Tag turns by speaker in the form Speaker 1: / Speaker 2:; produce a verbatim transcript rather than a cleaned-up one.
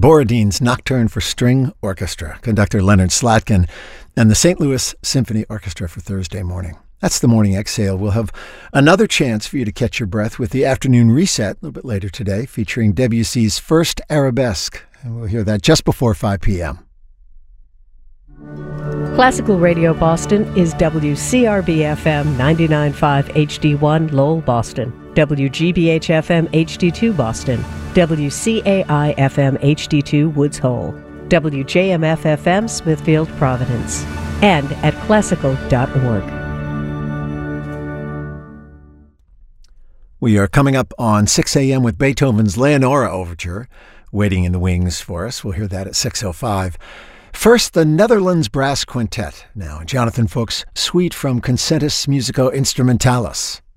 Speaker 1: Borodin's Nocturne for String Orchestra, conductor Leonard Slatkin, and the Saint Louis Symphony Orchestra for Thursday morning. That's the Morning Exhale. We'll have another chance for you to catch your breath with the Afternoon Reset a little bit later today, featuring Debussy's First Arabesque. And we'll hear that just before five p.m.
Speaker 2: Classical Radio Boston is W C R B F M ninety-nine point five H D one Lowell, Boston, W G B H F M H D two Boston, W C A I F M H D two Woods Hole, W J M F F M Smithfield, Providence, and at classical dot org.
Speaker 1: We are coming up on six a.m. with Beethoven's Leonora Overture, waiting in the wings for us. We'll hear that at six oh five. First, the Netherlands Brass Quintet. Now, Jonathan Fuchs' suite from Concertus Musico Instrumentalis.